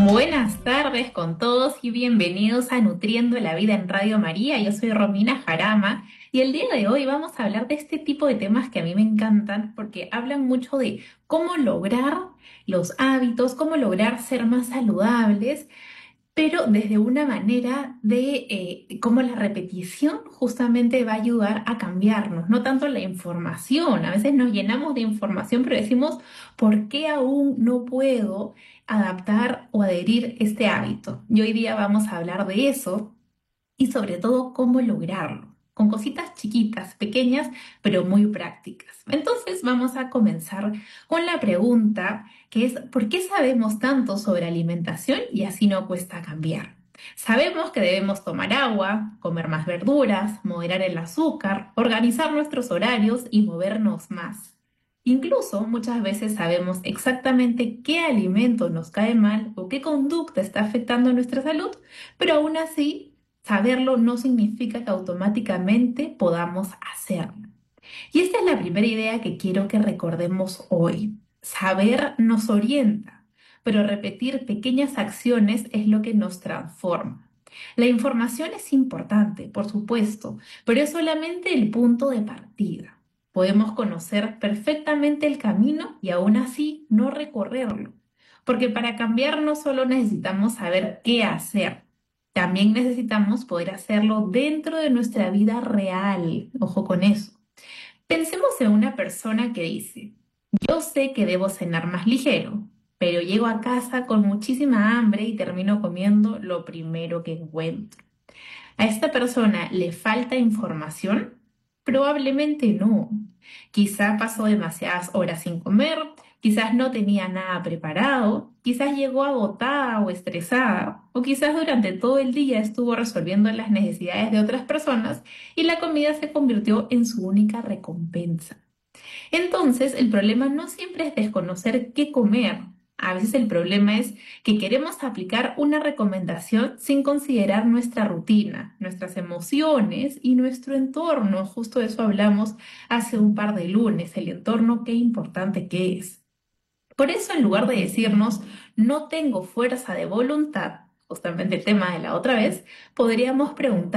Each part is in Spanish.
Buenas tardes con todos y bienvenidos a Nutriendo la Vida en Radio María. Yo soy Romina Jarama y el día de hoy vamos a hablar de este tipo de temas que a mí me encantan porque hablan mucho de cómo lograr los hábitos, cómo lograr ser más saludables, pero desde una manera de cómo la repetición justamente va a ayudar a cambiarnos, no tanto la información. A veces nos llenamos de información, pero decimos, ¿por qué aún no puedo adaptar o adherir este hábito? Y hoy día vamos a hablar de eso y sobre todo cómo lograrlo, con cositas chiquitas, pequeñas, pero muy prácticas. Entonces vamos a comenzar con la pregunta que es, ¿por qué sabemos tanto sobre alimentación y así no cuesta cambiar? Sabemos que debemos tomar agua, comer más verduras, moderar el azúcar, organizar nuestros horarios y movernos más. Incluso muchas veces sabemos exactamente qué alimento nos cae mal o qué conducta está afectando nuestra salud, pero aún así saberlo no significa que automáticamente podamos hacerlo. Y esta es la primera idea que quiero que recordemos hoy. Saber nos orienta, pero repetir pequeñas acciones es lo que nos transforma. La información es importante, por supuesto, pero es solamente el punto de partida. Podemos conocer perfectamente el camino y aún así no recorrerlo, porque para cambiar no solo necesitamos saber qué hacer, también necesitamos poder hacerlo dentro de nuestra vida real. Ojo con eso. Pensemos en una persona que dice, yo sé que debo cenar más ligero, pero llego a casa con muchísima hambre y termino comiendo lo primero que encuentro. ¿A esta persona le falta información? Probablemente no. Quizá pasó demasiadas horas sin comer, quizás no tenía nada preparado, quizás llegó agotada o estresada, o quizás durante todo el día estuvo resolviendo las necesidades de otras personas y la comida se convirtió en su única recompensa. Entonces, el problema no siempre es desconocer qué comer. A veces el problema es que queremos aplicar una recomendación sin considerar nuestra rutina, nuestras emociones y nuestro entorno. Justo de eso hablamos hace un par de lunes, el entorno, qué importante que es. Por eso, en lugar de decirnos, no tengo fuerza de voluntad, justamente el tema de la otra vez, podríamos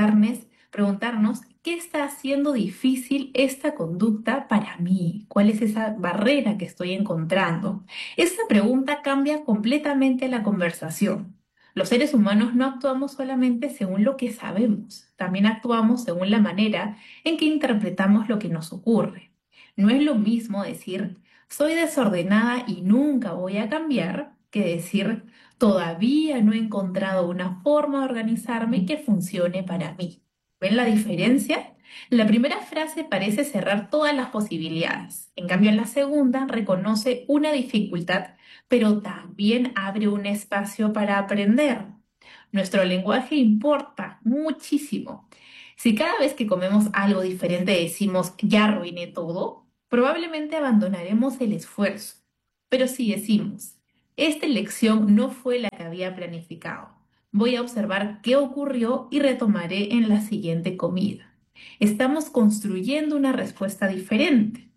preguntarnos, ¿qué está haciendo difícil esta conducta para mí? ¿Cuál es esa barrera que estoy encontrando? Esta pregunta cambia completamente la conversación. Los seres humanos no actuamos solamente según lo que sabemos, también actuamos según la manera en que interpretamos lo que nos ocurre. No es lo mismo decir, soy desordenada y nunca voy a cambiar, que decir, todavía no he encontrado una forma de organizarme que funcione para mí. ¿Ven la diferencia? La primera frase parece cerrar todas las posibilidades. En cambio, la segunda reconoce una dificultad, pero también abre un espacio para aprender. Nuestro lenguaje importa muchísimo. Si cada vez que comemos algo diferente decimos, ya arruiné todo, probablemente abandonaremos el esfuerzo. Pero si decimos, esta elección no fue la que había planificado, voy a observar qué ocurrió y retomaré en la siguiente comida. Estamos construyendo una respuesta diferente.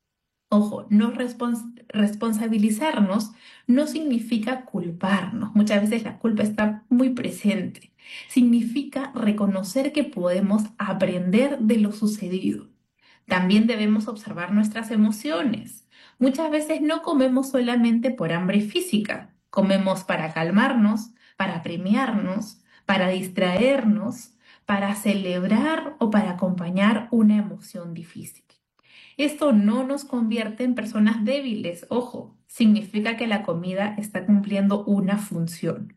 Ojo, responsabilizarnos no significa culparnos. Muchas veces la culpa está muy presente. Significa reconocer que podemos aprender de lo sucedido. También debemos observar nuestras emociones. Muchas veces no comemos solamente por hambre física. Comemos para calmarnos, para premiarnos, para distraernos, para celebrar o para acompañar una emoción difícil. Esto no nos convierte en personas débiles, ojo, significa que la comida está cumpliendo una función.